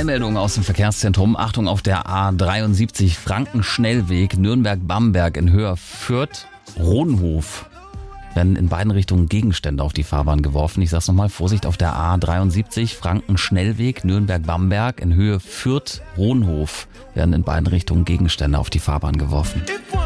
Eilmeldung aus dem Verkehrszentrum. Achtung, auf der A73 Frankenschnellweg Nürnberg-Bamberg in Höhe Fürth-Rohnhof werden in beiden Richtungen Gegenstände auf die Fahrbahn geworfen. Ich sag's nochmal, Vorsicht, auf der A73 Frankenschnellweg Nürnberg-Bamberg in Höhe Fürth-Rohnhof werden in beiden Richtungen Gegenstände auf die Fahrbahn geworfen.